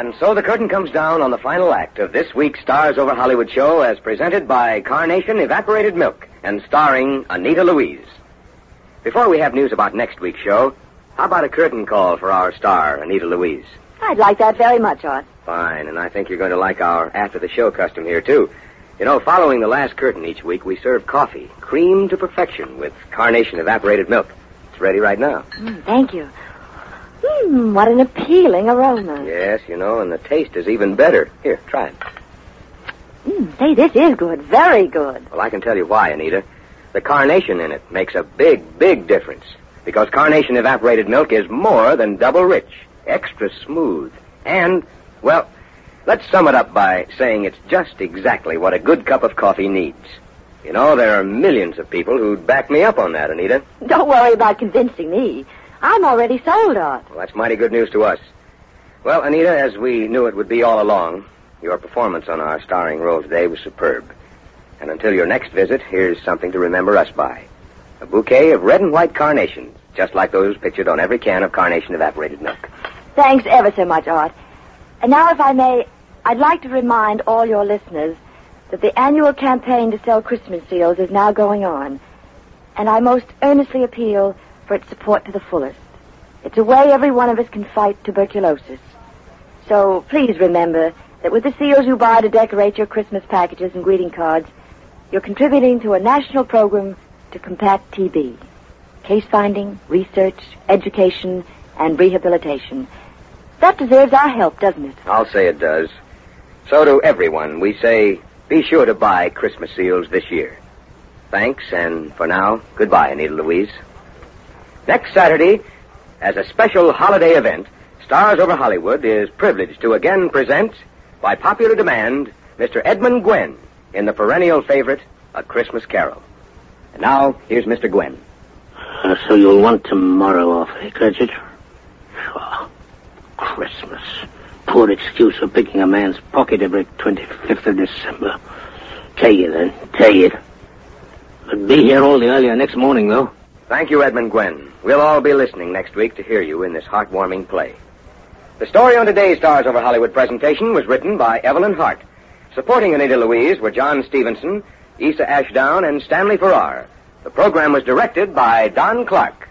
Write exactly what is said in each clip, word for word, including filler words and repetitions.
And so the curtain comes down on the final act of this week's Stars Over Hollywood show as presented by Carnation Evaporated Milk and starring Anita Louise. Before we have news about next week's show, how about a curtain call for our star, Anita Louise? I'd like that very much, Art. Fine, and I think you're going to like our after-the-show custom here, too. You know, following the last curtain each week, we serve coffee, cream to perfection, with Carnation Evaporated Milk. It's ready right now. Mm, thank you. Mmm, what an appealing aroma. Yes, you know, and the taste is even better. Here, try it. Mmm, say, this is good. Very good. Well, I can tell you why, Anita. The carnation in it makes a big, big difference. Because Carnation Evaporated Milk is more than double rich, extra smooth, and, well, let's sum it up by saying it's just exactly what a good cup of coffee needs. You know, there are millions of people who'd back me up on that, Anita. Don't worry about convincing me. I'm already sold, Art. Well, that's mighty good news to us. Well, Anita, as we knew it would be all along, your performance on our starring role today was superb. And until your next visit, here's something to remember us by. A bouquet of red and white carnations, just like those pictured on every can of Carnation Evaporated Milk. Thanks ever so much, Art. And now, if I may, I'd like to remind all your listeners that the annual campaign to sell Christmas seals is now going on. And I most earnestly appeal for its support to the fullest. It's a way every one of us can fight tuberculosis. So please remember that with the seals you buy to decorate your Christmas packages and greeting cards, you're contributing to a national program to combat T B. Case finding, research, education, and rehabilitation. That deserves our help, doesn't it? I'll say it does. So to everyone, we say, be sure to buy Christmas seals this year. Thanks, and for now, goodbye, Anita Louise. Next Saturday, as a special holiday event, Stars Over Hollywood is privileged to again present, by popular demand, Mister Edmund Gwenn in the perennial favorite, A Christmas Carol. And now, here's Mister Gwenn. Uh, so you'll want tomorrow off, eh, Cratchit? Oh, Christmas. Poor excuse for picking a man's pocket every twenty-fifth of December. Take it, then. Take it. But be here all the earlier next morning, though. Thank you, Edmund Gwenn. We'll all be listening next week to hear you in this heartwarming play. The story on today's Stars Over Hollywood presentation was written by Evelyn Hart. Supporting Anita Louise were John Stevenson, Issa Ashdown, and Stanley Farrar. The program was directed by Don Clark.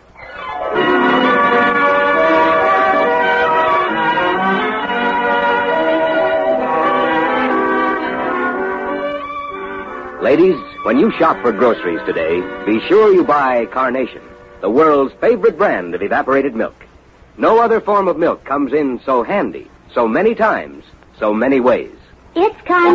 Ladies, when you shop for groceries today, be sure you buy Carnation, the world's favorite brand of evaporated milk. No other form of milk comes in so handy, so many times, so many ways. It's Carnation.